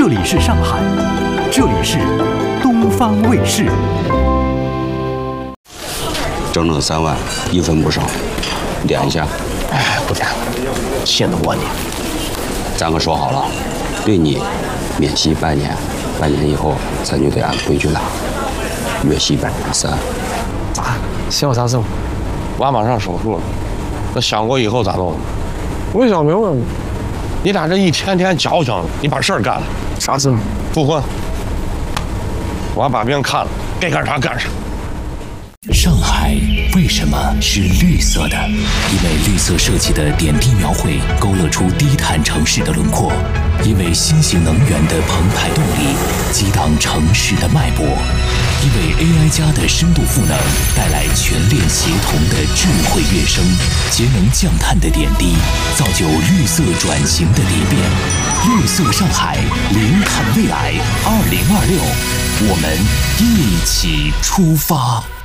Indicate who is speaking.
Speaker 1: 这里是上海，这里是东方卫视。
Speaker 2: 整3万，1分不少，点一下。
Speaker 3: 哎，不点了，信得过你。
Speaker 2: 咱可说好了，对你免息半年，半年以后咱就得按规矩来，月息3%。
Speaker 3: 咋？信我啥事？
Speaker 4: 娃马上手术了，那想过以后咋弄？
Speaker 3: 我也想明白了。
Speaker 4: 你俩这一天天矫情，你把事儿干了。
Speaker 3: 啥事？
Speaker 4: 复婚。我把病看了，该干啥干啥。
Speaker 1: 上海为什么是绿色的？因为绿色设计的点滴描绘勾勒出低碳城市的轮廓，因为新型能源的澎湃动力激荡城市的脉搏，因为 AI 加的深度赋能带来全链协同的智慧乐声，节能降碳的点滴造就绿色转型的蝶变。绿色上海，零碳未来，2026，我们一起出发。